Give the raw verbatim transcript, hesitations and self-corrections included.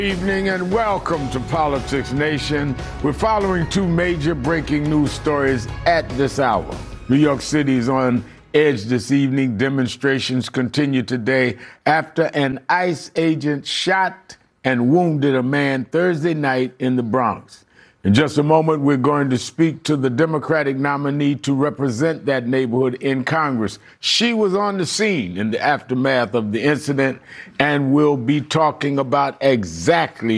Evening and welcome to Politics Nation. We're following two major breaking news stories at this hour. New York City is on edge this evening. Demonstrations continue today after an ICE agent shot and wounded a man Thursday night in the Bronx. In just a moment, we're going to speak to the Democratic nominee to represent that neighborhood in Congress. She was on the scene in the aftermath of the incident and will be talking about exactly